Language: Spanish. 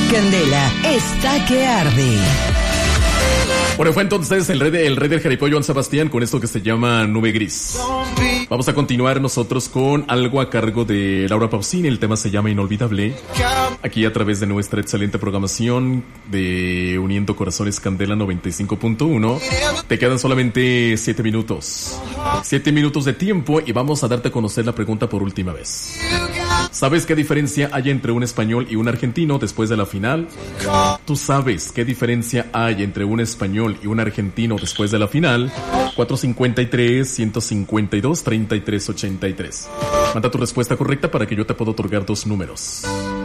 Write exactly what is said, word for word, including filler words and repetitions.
Candela está que arde. Bueno, fue entonces el rey, de, el rey del jaripeo, Joan Sebastián, con esto que se llama Nube Gris. Vamos a continuar nosotros con algo a cargo de Laura Pausini. El tema se llama Inolvidable. Aquí a través de nuestra excelente programación de Uniendo Corazones Candela noventa y cinco punto uno. Te quedan solamente siete minutos. Siete minutos de tiempo y vamos a darte a conocer la pregunta por última vez. ¿Sabes qué diferencia hay entre un español y un argentino después de la final? ¿Tú sabes qué diferencia hay entre un español y un argentino después de la final? cuatro cinco tres, uno cinco dos, tres tres ocho tres. Manda tu respuesta correcta para que yo te pueda otorgar dos números.